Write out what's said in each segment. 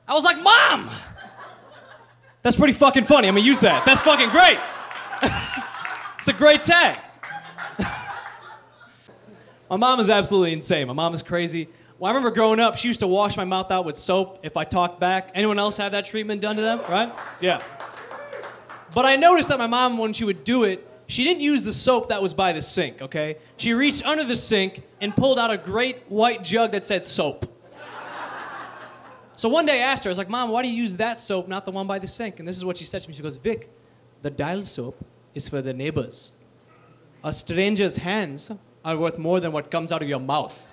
I was like, Mom! That's pretty fucking funny. I'm gonna use that. That's fucking great. It's a great tag. My mom is absolutely insane. My mom is crazy. Well, I remember growing up, she used to wash my mouth out with soap if I talked back. Anyone else have that treatment done to them, right? Yeah. But I noticed that my mom, when she would do it, she didn't use the soap that was by the sink, okay? She reached under the sink and pulled out a great white jug that said soap. So one day I asked her, I was like, Mom, why do you use that soap, not the one by the sink? And this is what she said to me. She goes, Vic, the dial soap is for the neighbors. A stranger's hands are worth more than what comes out of your mouth.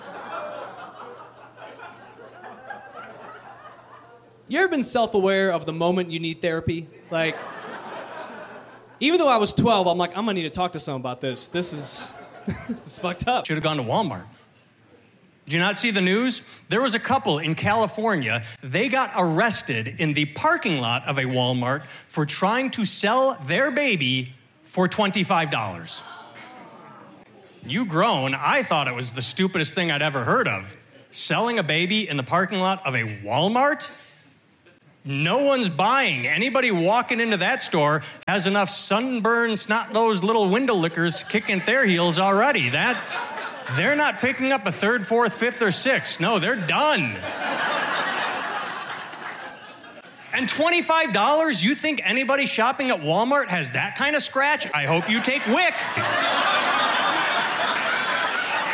You ever been self-aware of the moment you need therapy? Like, even though I was 12, I'm like, I'm gonna need to talk to someone about this. This is fucked up. Should have gone to Walmart. Did you not see the news? There was a couple in California. They got arrested in the parking lot of a Walmart for trying to sell their baby for $25. You grown, I thought it was the stupidest thing I'd ever heard of. Selling a baby in the parking lot of a Walmart? No one's buying. Anybody walking into that store has enough sunburned, snot-nosed little window lickers kicking their heels already. They're not picking up a third, fourth, fifth, or sixth. No, they're done. And $25? You think anybody shopping at Walmart has that kind of scratch? I hope you take WIC.